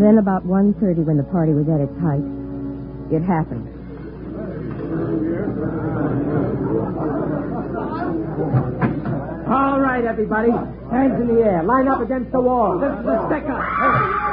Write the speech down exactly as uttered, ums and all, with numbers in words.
then about one thirty, when the party was at its height, it happened. All right, everybody. Hands in the air. Line up against the wall. This is the stick-up.